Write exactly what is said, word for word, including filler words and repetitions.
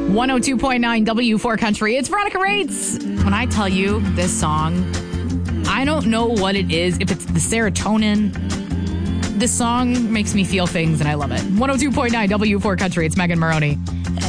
one oh two point nine W four Country. It's Veronica Rates. When I tell you this song, I don't know what it is. If it's the serotonin, this song makes me feel things and I love it. one oh two point nine W four Country. It's Megan Maroney.